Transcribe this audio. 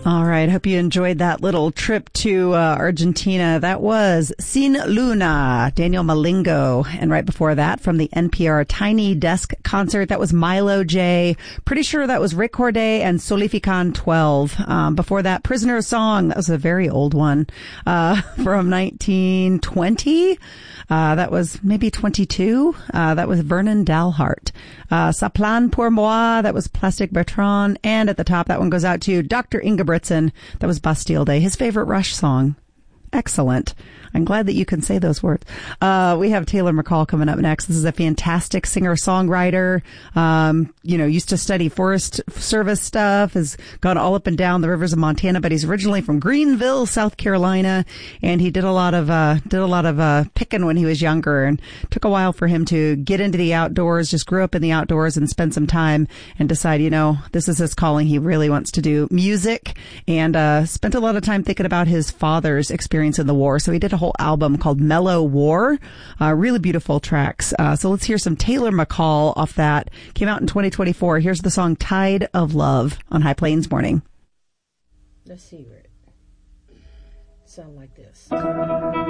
All right. Hope you enjoyed that little trip to Argentina. That was Sin Luna, Daniel Malingo. And right before that, from the NPR Tiny Desk concert, that was Milo J. Pretty sure that was Rick Corday and Solifican 12. Before that, Prisoner Song. That was a very old one from 1920. That was maybe 22. That was Vernon Dalhart. Ça plane pour moi. That was Plastic Bertrand. And at the top, that one goes out to Dr. Ingebrigtsen. That was Bastille Day, his favorite Rush song. Excellent. I'm glad that you can say those words. We have Taylor McCall coming up next. This is a fantastic singer-songwriter. Used to study Forest Service stuff, has gone all up and down the rivers of Montana, but he's originally from Greenville, South Carolina, and he did a lot of picking when he was younger, and took a while for him to get into the outdoors, just grew up in the outdoors and spent some time and decide, this is his calling. He really wants to do music, and spent a lot of time thinking about his father's experience in the war. So he did a whole album called Mellow War. Really beautiful tracks. So let's hear some Taylor McCall off that. Came out in 2024. Here's the song Tide of Love on High Plains Morning. Let's hear it. Sound like this.